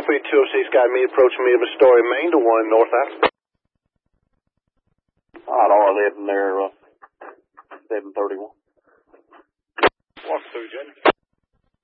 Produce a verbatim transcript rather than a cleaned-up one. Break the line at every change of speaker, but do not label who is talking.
between two oh six got me approaching me of a story, Maine to one North Africa.
Alright, all right, heading there, uh, seven thirty-one.
Walk through, Jen.